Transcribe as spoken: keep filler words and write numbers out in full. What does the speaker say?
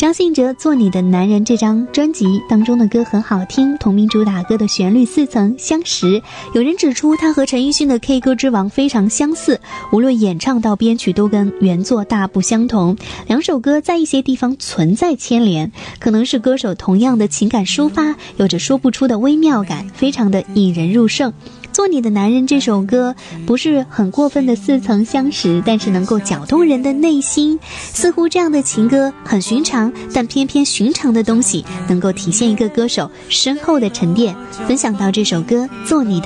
张信哲《做你的男人》这张专辑当中的歌很好听，同名主打歌的旋律似曾相识。有人指出他和陈奕迅的 K 歌之王非常相似，无论演唱到编曲都跟原作大不相同。两首歌在一些地方存在牵连，可能是歌手同样的情感抒发，有着说不出的微妙感，非常的引人入胜。做你的男人这首歌不是很过分的似曾相识，但是能够搅动人的内心。似乎这样的情歌很寻常，但偏偏寻常的东西能够体现一个歌手深厚的沉淀。分享到这首歌《做你的